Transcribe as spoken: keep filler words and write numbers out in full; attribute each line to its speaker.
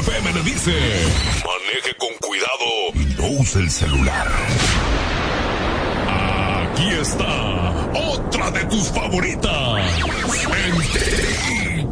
Speaker 1: F M le dice: maneje con cuidado y no use el celular. Aquí está otra de tus favoritas. Mente